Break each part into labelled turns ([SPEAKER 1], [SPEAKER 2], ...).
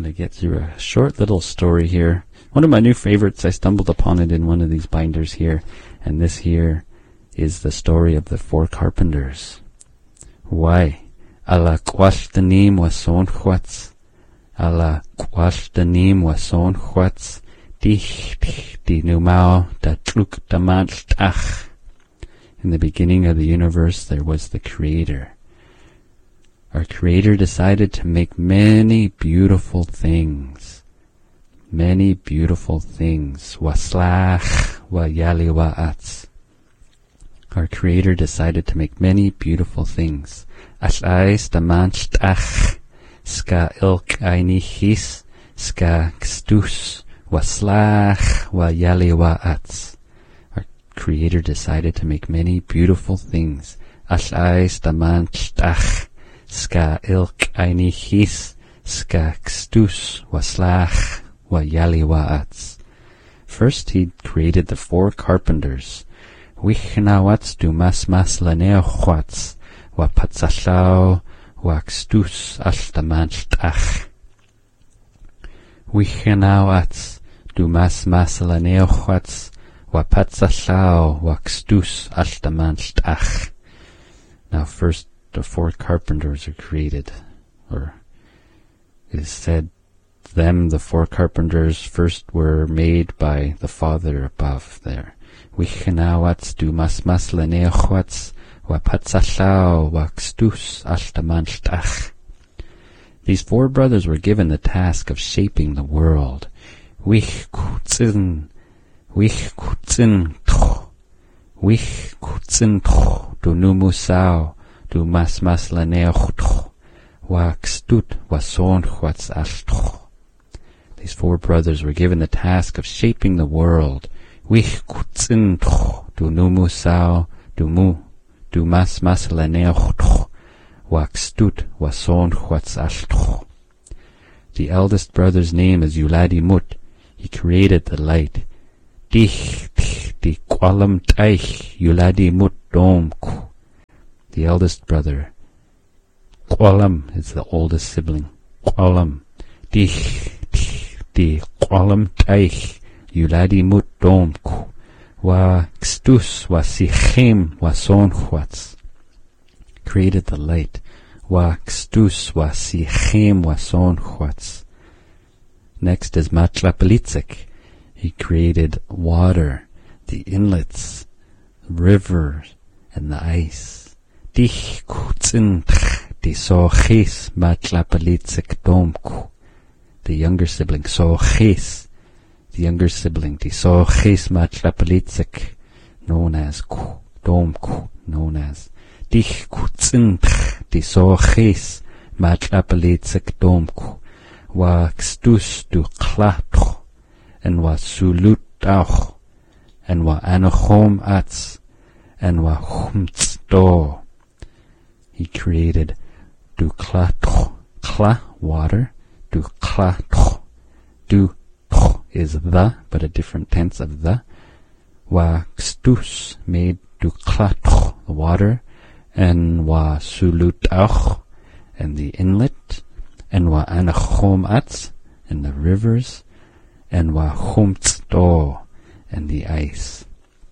[SPEAKER 1] to get through a short little story here. One of my new favorites. I stumbled upon it in one of these binders here, and this here is the story of the four carpenters. Why? Alla kwashtanim wason chwats. Alla kwashtanim wason chwats. Dich di numao da truk da manchtach. In the beginning of the universe, there was the Creator. Our Creator decided to make many beautiful things. Many beautiful things. Waslach wa yali wa atz. Our Creator decided to make many beautiful things. Ash'ais da manchtach. Ska ilk ainichis. Ska kstus. Waslach wa yali wa atz. Our Creator decided to make many beautiful things. Ash'ais da manchtach. Ska ilk ainichis. Ska kstus. Waslach wa yali wa atz. First he created the four carpenters. Wichnawatz du mas laneochwatz. Wa patzachlau wa kstus ashtamanchtach. Wichnawatz du mas laneochwatz. Wa patzachlau wa kstus ashtamanchtach. Now first the four carpenters are created, or it is said them, the four carpenters, first were made by the Father above there. Wichnawatz du mas laneochwatz. Wa patzachlau wa kstus ashtamanchtach. These four brothers were given the task of shaping the world. Wichkutzin toch, du numusau, du mas laneoch wa kstut wa sonchwatz ashtoch. These four brothers were given the task of shaping the world. Wichkutzin toch, du numusau, du mas laneoch wa kstut wa sonchwatz ashtoch. The eldest brother's name is Yuladi Mut. He created the light. Dich di kwalam taich Yuladi Mut domku. The eldest brother. Kwalam is the oldest sibling. Kwalam. Dich di kwalam taich Yuladi Mut domku. Wa kstus wa sichem wa sonchwatz. Created the light. Wa kstus wa sichem wa sonchwatz. Next is Matlapelitzik. He created water, the inlets, rivers, and the ice. Dich kutzin di sochis Matlapelitzik domku. The younger sibling, sochis. The younger sibling, di sochis Matlapelitzik, known as domku, known as Dich kutzin di sochis Matlapelitzik domku. Wa kstus du klatoch, and wa sulut auch, and wa anochom atz, and wa humtz do. He created du klatoch, kla, water, du klatoch, du toch is the, but a different tense of the. Wa kstus made du klatoch, the water, and wa sulut auch, and the inlet, and wa anachom atz, and the rivers, and wa humtz do, and the ice.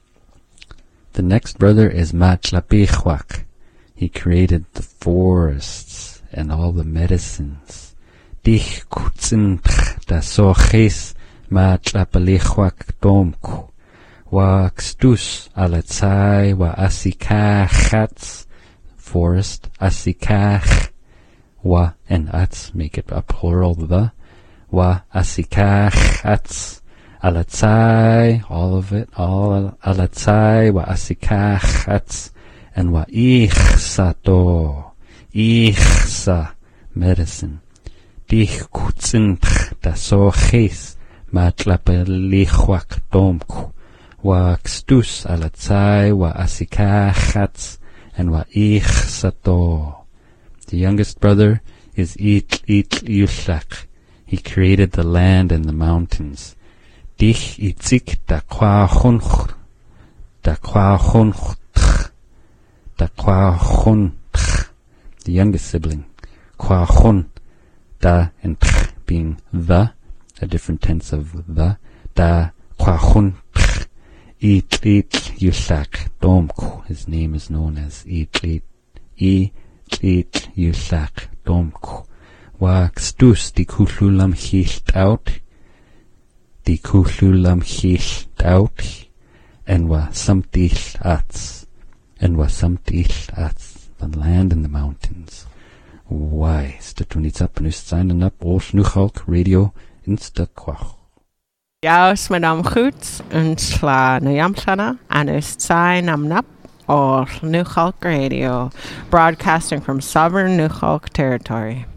[SPEAKER 1] The next brother is Matlapichwak. He created the forests and all the medicines. Dich kutzin da sochis Matlapelichwak domku. Wa kstus alatzai wa asikachatz, forest, asikach. Wa and atz make it a plural, the. Wa asikach atz. Alatzai, all of it, all alatzai, wa asikach atz. And wa ichsa do. Ichsa, medicine. Dich kutzin da sochis Matlapelichwak domku. Wa kstus alatzai, wa asikach atz. And wa ichsa do. The youngest brother is Yushak. He created the land and the mountains. Dich itzik da kwachunch, da kwachunch, da kwachunch. The youngest sibling. Kwachun, da and being the, a different tense of the. Da kwachun Itlit Yusak Domku. His name is known as Itlit Yusak Domku. Wa stus di kuhlulam hilt out. Di kuhlulam hilt out. And wa samtil ats. And wa samtil ats. The land and the mountains. Why? Statunits up and signing up all Snuchalk Radio Insta Kwach.
[SPEAKER 2] Jaus madam goed en sla nu jamsana en is zijn am nap or Newchalk Radio, broadcasting from sovereign Newchalk territory.